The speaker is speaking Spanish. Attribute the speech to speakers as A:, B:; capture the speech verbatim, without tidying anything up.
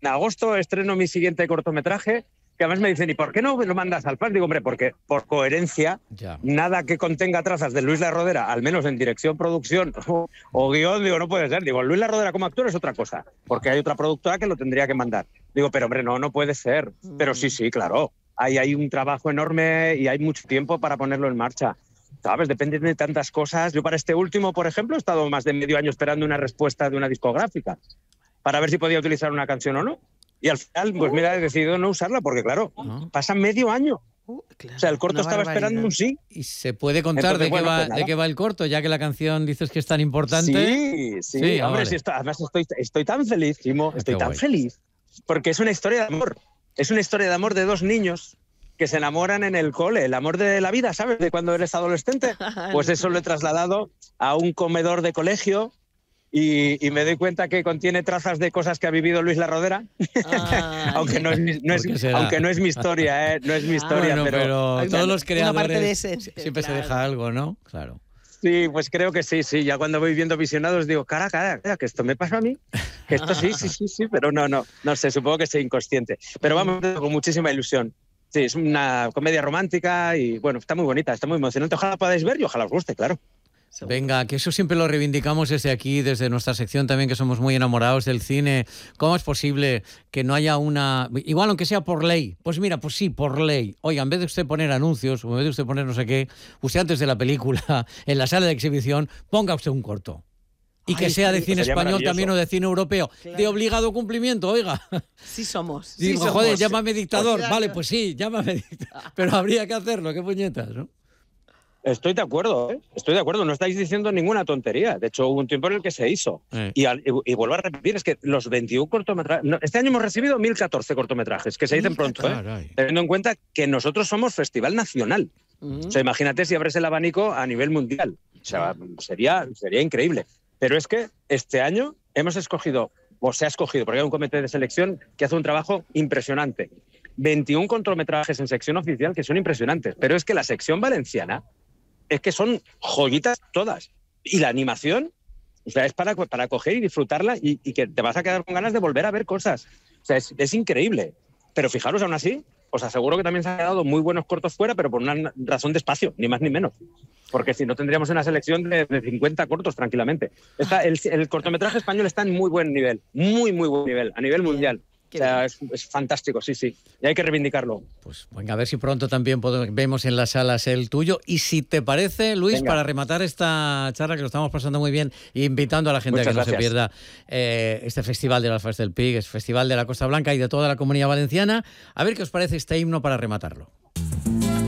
A: en agosto estreno mi siguiente cortometraje, que además me dicen, ¿y por qué no lo mandas al F A S? Digo, hombre, porque por coherencia, ya. Nada que contenga trazas de Luis La Rodera, al menos en dirección, producción o, o guión, digo, no puede ser. Digo, Luis La Rodera como actor es otra cosa, porque hay otra productora que lo tendría que mandar. Digo, pero hombre, no, no puede ser. Mm. Pero sí, sí, claro, ahí hay un trabajo enorme y hay mucho tiempo para ponerlo en marcha. ¿Sabes? Depende de tantas cosas. Yo para este último, por ejemplo, he estado más de medio año esperando una respuesta de una discográfica para ver si podía utilizar una canción o no. Y al final, pues mira, he decidido no usarla porque, claro, uh-huh. pasa medio año. Uh, claro, o sea, el corto estaba esperando un sí.
B: ¿Y se puede contar Entonces, de, bueno, qué va, pues de qué va el corto, ya que la canción dices que es tan importante?
A: Sí, sí, sí hombre, vale. sí estoy, además estoy, estoy tan feliz, Timo, estoy tan guay. feliz, porque es una historia de amor. Es una historia de amor de dos niños que se enamoran en el cole, el amor de la vida, ¿sabes? De cuando eres adolescente. Pues eso lo he trasladado a un comedor de colegio. Y, y me doy cuenta que contiene trazas de cosas que ha vivido Luis La Rodera, ah, aunque, no es, no es, aunque no es mi historia, ¿eh? No es mi historia,
B: ah, bueno,
A: pero,
B: pero todos los creadores de ese, siempre
C: claro.
B: se deja algo, ¿no? Claro.
A: Sí, pues creo que sí, sí. Ya cuando voy viendo visionados digo, cara, cara, cara, que esto me pasa a mí, que esto sí, sí, sí, sí, pero no, no, no sé, supongo que soy inconsciente. Pero vamos, con muchísima ilusión. Sí, es una comedia romántica y bueno, está muy bonita, está muy emocionante. Ojalá podáis ver y ojalá os guste, claro.
B: Venga, que eso siempre lo reivindicamos desde aquí, desde nuestra sección también, que somos muy enamorados del cine. ¿Cómo es posible que no haya una... Igual aunque sea por ley? Pues mira, pues sí, por ley. Oiga, en vez de usted poner anuncios, o en vez de usted poner no sé qué, usted antes de la película, en la sala de exhibición, ponga usted un corto. Y Ay, que sea de cine español también o de cine europeo. Claro. De obligado cumplimiento, oiga.
C: Sí somos.
B: Digo,
C: sí
B: joder,
C: somos.
B: llámame dictador. O sea, vale, pues sí, llámame dictador. Pero habría que hacerlo, qué puñetas, ¿no?
A: Estoy de acuerdo, ¿eh? Estoy de acuerdo, no estáis diciendo ninguna tontería. De hecho, hubo un tiempo en el que se hizo. Eh. Y, al, y, y vuelvo a repetir, es que los veintiún cortometrajes... No, este año hemos recibido mil catorce cortometrajes, que se dicen pronto, ¿eh? Teniendo en cuenta que nosotros somos festival nacional. Uh-huh. O sea, imagínate si abres el abanico a nivel mundial. O sea, sería, sería increíble. Pero es que este año hemos escogido, o se ha escogido, porque hay un comité de selección que hace un trabajo impresionante. veintiún cortometrajes en sección oficial que son impresionantes. Pero es que la sección valenciana es que son joyitas todas. Y la animación, o sea, es para, para coger y disfrutarla y, y que te vas a quedar con ganas de volver a ver cosas. O sea, es, es increíble. Pero fijaros, aún así, os aseguro que también se han quedado muy buenos cortos fuera, pero por una razón de espacio, ni más ni menos. Porque si no, tendríamos una selección de, de cincuenta cortos tranquilamente. Está, el, el cortometraje español está en muy buen nivel, muy, muy buen nivel, a nivel mundial. O sea, es, es fantástico, sí, sí. Y hay que reivindicarlo.
B: Pues venga, a ver si pronto también podemos, vemos en las salas el tuyo. Y si te parece, Luis, venga. Para rematar esta charla, que lo estamos pasando muy bien, invitando a la gente Muchas a que gracias. no se pierda eh, este festival de las Fest del Pig, es Festival de la Costa Blanca y de toda la Comunidad Valenciana. A ver qué os parece este himno para rematarlo.